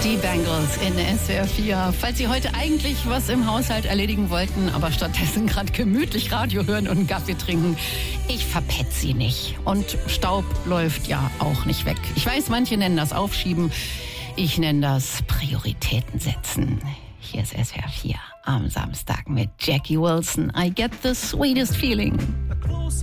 Die Bangles in SWR 4. Falls Sie heute eigentlich was im Haushalt erledigen wollten, aber stattdessen gerade gemütlich Radio hören und einen Kaffee trinken, ich verpetz Sie nicht. Und Staub läuft ja auch nicht weg. Ich weiß, manche nennen das Aufschieben. Ich nenne das Prioritäten setzen. Hier ist SWR 4 am Samstag mit Jackie Wilson. I get the sweetest feeling.